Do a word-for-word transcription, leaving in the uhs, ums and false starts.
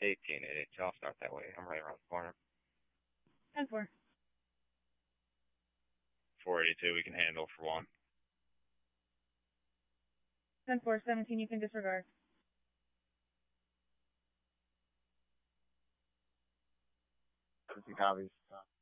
eighteen eighty. I'll start that way. I'm right around the corner. ten four. four eighty-two, we can handle for one. ten four, seventeen, you can disregard. seventeen copies.